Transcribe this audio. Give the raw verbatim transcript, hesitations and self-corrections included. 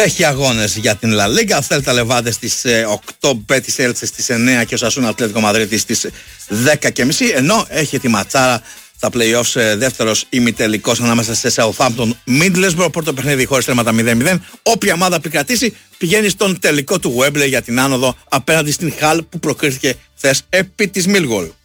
Έχει αγώνες για την Λα Λίγκα. Θέλτα Λεβάντε στις οκτώ, Μπέτις Έλτσε στις εννιά και ο Σασούνα Ατλέτικο Μαδρίτη στις δέκα και μισή. Ενώ έχει τη ματσάρα στα play-offs δεύτερος ημιτελικός ανάμεσα σε Southampton Middlesbrough. Πρώτο παιχνίδι χωρίς τέρματα μηδέν μηδέν. Όποια ομάδα επικρατήσει πηγαίνει στον τελικό του Wembley για την άνοδο απέναντι στην Χαλ που προκρίθηκε χθες επί της Millwall.